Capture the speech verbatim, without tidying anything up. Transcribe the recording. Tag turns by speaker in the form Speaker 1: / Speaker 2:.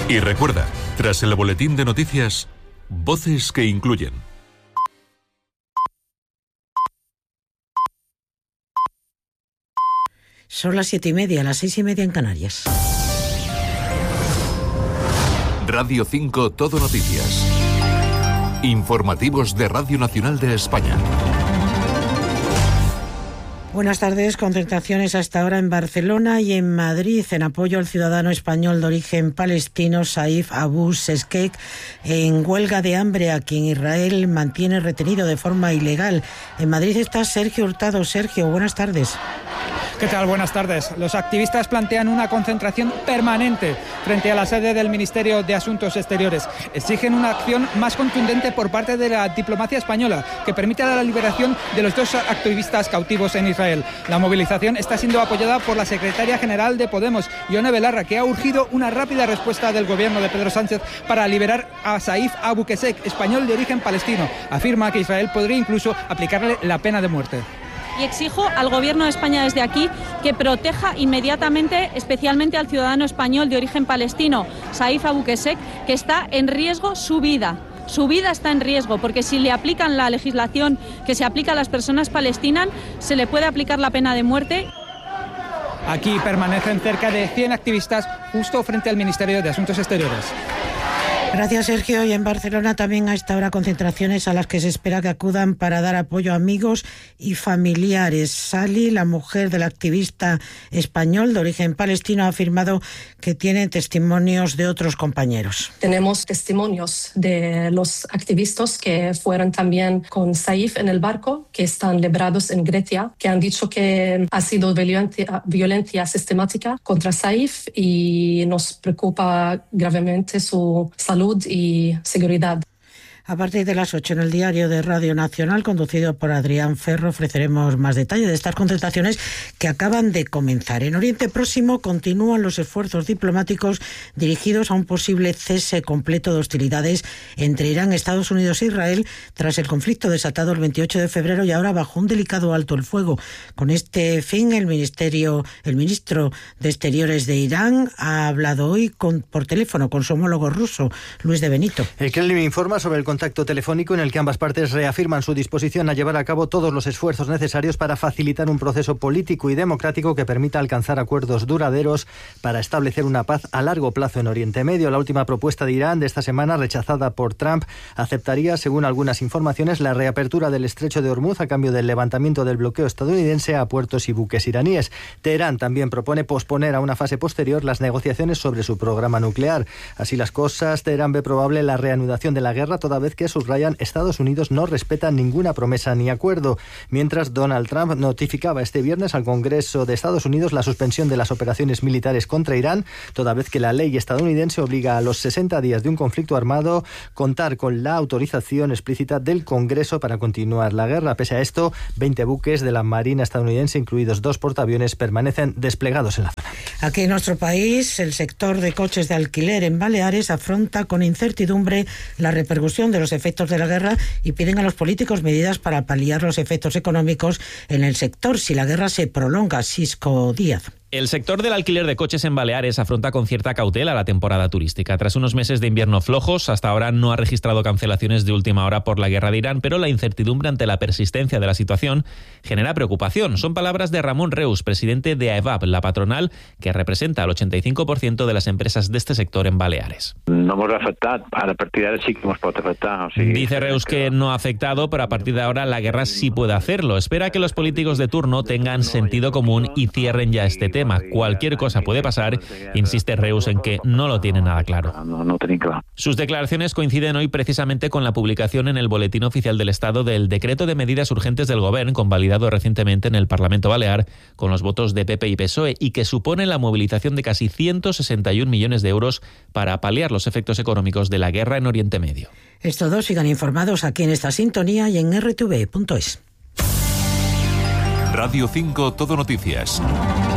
Speaker 1: Y recuerda, tras el boletín de noticias, voces que incluyen.
Speaker 2: Son las siete y media, las seis y media en Canarias.
Speaker 1: Radio cinco Todo Noticias. Informativos de Radio Nacional de España.
Speaker 2: Buenas tardes. Concentraciones hasta ahora en Barcelona y en Madrid en apoyo al ciudadano español de origen palestino Saif Abu Sheshkek, en huelga de hambre a quien Israel mantiene retenido de forma ilegal. En Madrid está Sergio Hurtado. Sergio, buenas tardes.
Speaker 3: ¿Qué tal? Buenas tardes. Los activistas plantean una concentración permanente frente a la sede del Ministerio de Asuntos Exteriores. Exigen una acción más contundente por parte de la diplomacia española que permita la liberación de los dos activistas cautivos en Israel. La movilización está siendo apoyada por la secretaria general de Podemos, Ione Belarra, que ha urgido una rápida respuesta del gobierno de Pedro Sánchez para liberar a Saif Abu Sheshkek, español de origen palestino. Afirma que Israel podría incluso aplicarle la pena de muerte.
Speaker 4: Y exijo al Gobierno de España desde aquí que proteja inmediatamente, especialmente al ciudadano español de origen palestino, Saif Abu Sheshkek, que está en riesgo su vida. Su vida está en riesgo, porque si le aplican la legislación que se aplica a las personas palestinas, se le puede aplicar la pena de muerte.
Speaker 3: Aquí permanecen cerca de cien activistas justo frente al Ministerio de Asuntos Exteriores.
Speaker 2: Gracias, Sergio. Y en Barcelona también a esta hora concentraciones a las que se espera que acudan para dar apoyo a amigos y familiares. Sally, la mujer del activista español de origen palestino, ha afirmado que tiene testimonios de otros compañeros.
Speaker 5: Tenemos testimonios de los activistas que fueron también con Saif en el barco, que están liberados en Grecia, que han dicho que ha sido violencia, violencia sistemática contra Saif y nos preocupa gravemente su salud y seguridad.
Speaker 2: A partir de las ocho en el diario de Radio Nacional, conducido por Adrián Ferro, ofreceremos más detalles de estas concentraciones que acaban de comenzar. En Oriente Próximo continúan los esfuerzos diplomáticos dirigidos a un posible cese completo de hostilidades entre Irán, Estados Unidos e Israel tras el conflicto desatado el veintiocho de febrero y ahora bajo un delicado alto el fuego. Con este fin, el ministerio, el ministro de Exteriores de Irán ha hablado hoy con, por teléfono con su homólogo ruso, Luis de Benito.
Speaker 6: El Kremlin informa sobre el contacto telefónico en el que ambas partes reafirman su disposición a llevar a cabo todos los esfuerzos necesarios para facilitar un proceso político y democrático que permita alcanzar acuerdos duraderos para establecer una paz a largo plazo en Oriente Medio. La última propuesta de Irán de esta semana, rechazada por Trump, aceptaría, según algunas informaciones, la reapertura del estrecho de Hormuz a cambio del levantamiento del bloqueo estadounidense a puertos y buques iraníes. Teherán también propone posponer a una fase posterior las negociaciones sobre su programa nuclear. Así las cosas, Teherán ve probable la reanudación de la guerra, toda vez que subrayan Estados Unidos no respeta ninguna promesa ni acuerdo. Mientras, Donald Trump notificaba este viernes al Congreso de Estados Unidos la suspensión de las operaciones militares contra Irán, toda vez que la ley estadounidense obliga a los sesenta días de un conflicto armado contar con la autorización explícita del Congreso para continuar la guerra. Pese a esto, veinte buques de la Marina estadounidense, incluidos dos portaaviones, permanecen desplegados en la zona.
Speaker 2: Aquí en nuestro país, el sector de coches de alquiler en Baleares afronta con incertidumbre la repercusión de los efectos de la guerra y piden a los políticos medidas para paliar los efectos económicos en el sector si la guerra se prolonga. Sisco Díaz.
Speaker 7: El sector del alquiler de coches en Baleares afronta con cierta cautela la temporada turística. Tras unos meses de invierno flojos, hasta ahora no ha registrado cancelaciones de última hora por la guerra de Irán, pero la incertidumbre ante la persistencia de la situación genera preocupación. Son palabras de Ramón Reus, presidente de AEVAB, la patronal que representa al ochenta y cinco por ciento de las empresas de este sector en Baleares.
Speaker 8: No hemos afectado, a partir de ahora sí que hemos podido afectar. O sigui,
Speaker 7: Dice Reus que no ha afectado, pero a partir de ahora la guerra sí puede hacerlo. Espera que los políticos de turno tengan sentido común y cierren ya este tema. Cualquier cosa puede pasar, insiste Reus en que no lo tiene nada claro.
Speaker 8: No, no tienen claro.
Speaker 7: Sus declaraciones coinciden hoy precisamente con la publicación en el Boletín Oficial del Estado del Decreto de Medidas Urgentes del Gobierno, convalidado recientemente en el Parlamento Balear con los votos de P P y P S O E, y que supone la movilización de casi ciento sesenta y un millones de euros para paliar los efectos económicos de la guerra en Oriente Medio.
Speaker 2: Estos dos sigan informados aquí en esta sintonía y en R T V punto es.
Speaker 1: Radio cinco Todo Noticias.